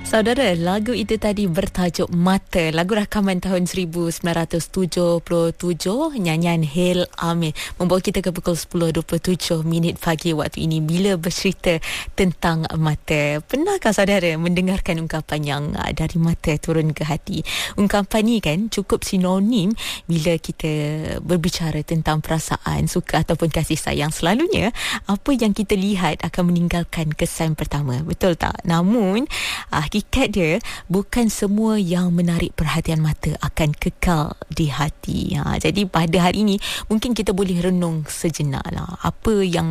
Saudara, lagu itu tadi bertajuk Mata. Lagu rakaman tahun 1977, nyanyian Hel Amir. Membawa kita ke pukul 10.27 pagi waktu ini bila bercerita tentang mata. Pernahkah saudara mendengarkan ungkapan yang dari mata turun ke hati? Ungkapan ni kan cukup sinonim bila kita berbicara tentang perasaan, suka ataupun kasih sayang. Selalunya, apa yang kita lihat akan meninggalkan kesan pertama. Betul tak? Namun, hakikat dia bukan semua yang menarik perhatian mata akan kekal di hati. Jadi pada hari ini mungkin kita boleh renung sejenak lah. Apa yang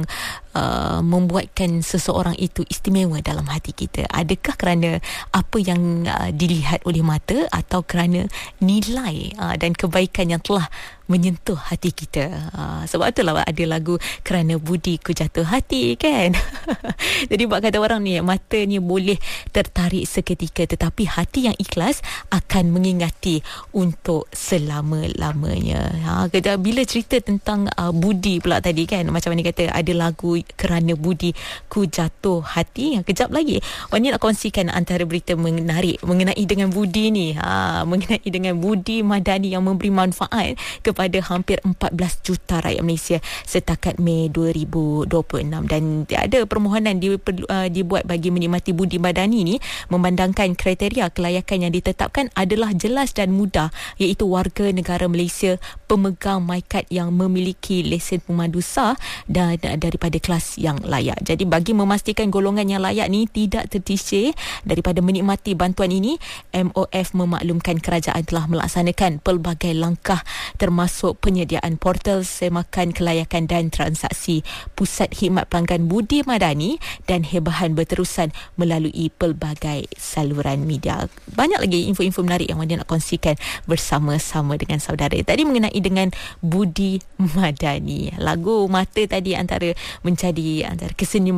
membuatkan seseorang itu istimewa dalam hati kita? Adakah kerana apa yang dilihat oleh mata atau kerana nilai dan kebaikan yang telah menyentuh hati kita? Sebab itulah ada lagu Kerana Budi Ku Jatuh Hati kan. Jadi buat kata orang ni, mata ni boleh tertarik seketika, tetapi hati yang ikhlas akan mengingati untuk selama-lamanya. Bila cerita tentang budi pula tadi kan, macam mana kata ada lagu Kerana Budi Ku Jatuh Hati. Kejap lagi Wani nak kongsikan antara berita menarik mengenai dengan budi ni, mengenai dengan Budi Madani yang memberi manfaat kepada hampir 14 juta rakyat Malaysia setakat Mei 2026. Dan ada permohonan dibuat bagi menikmati Budi Madani ni memandangkan kriteria kelayakan yang ditetapkan adalah jelas dan mudah, iaitu warga negara Malaysia, pemegang MyKad yang memiliki lesen pemandu sah dan daripada kelas yang layak. Jadi bagi memastikan golongan yang layak ni tidak tertisir daripada menikmati bantuan ini, MOF memaklumkan kerajaan telah melaksanakan pelbagai langkah termasuk penyediaan portal semakan kelayakan dan transaksi Pusat Khidmat Pelanggan Budi Madani dan hebahan berterusan melalui pelbagai saluran media. Banyak lagi info-info menarik yang Wanda nak kongsikan bersama-sama dengan saudara. Tadi mengenai dengan Budi Madani. Lagu Mata tadi menjadi antara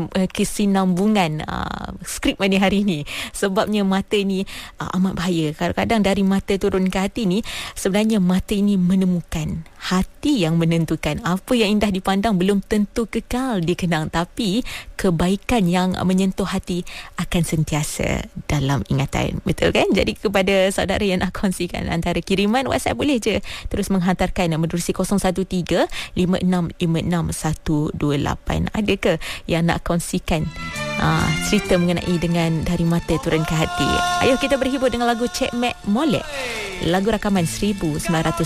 kesinambungan skrip pada hari ini. Sebabnya mata ni amat bahaya. Kadang-kadang dari mata turun ke hati ni, sebenarnya mata ini menemukan, hati yang menentukan. Apa yang indah dipandang belum tentu kekal dikenang, tapi kebaikan yang menyentuh hati akan sentiasa dalam ingatan. Betul kan? Jadi kepada saudara yang nak kongsikan antara kiriman WhatsApp, boleh je terus menghantarkan menerusi 013-5656-128. Ada ke yang nak kongsikan cerita mengenai dengan dari mata turun ke hati? Ayo kita berhibur dengan lagu Cek Mek Molek, lagu rakaman 1977.